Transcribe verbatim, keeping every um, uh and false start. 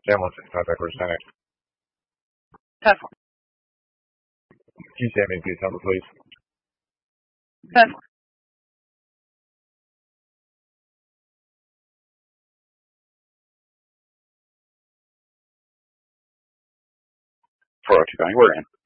Hamilton, contact Lieutenant. ten four. Can you say me, please, number, please? ten four. four oh two County, we're in.